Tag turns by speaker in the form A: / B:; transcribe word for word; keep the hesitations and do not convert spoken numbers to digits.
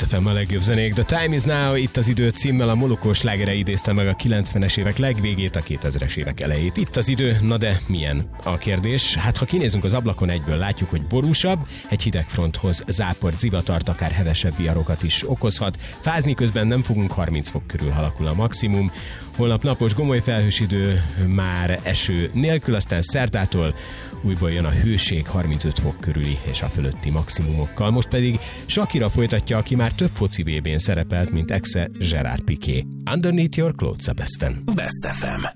A: ef em a legjobb zenék. The Time is Now, itt az idő címmel a Molokó slágere idézte meg a kilencvenes évek legvégét, a kétezres évek elejét. Itt az idő, na de milyen a kérdés? Hát ha kinézünk az ablakon, egyből látjuk, hogy borúsabb, egy hidegfronthoz záport, zivatart, akár hevesebb viharokat is okozhat. Fázni közben nem fogunk, harminc fok körül alakul a maximum. Holnap napos, gomoly felhős idő, már eső nélkül, aztán szerdától újból jön a hőség harmincöt fok körüli és a fölötti maximumokkal. Most pedig Shakira folytatja, aki már több foci vé bén szerepelt, mint exe Gerard Piqué. Underneath Your Clothes a Besten.
B: Best ef em.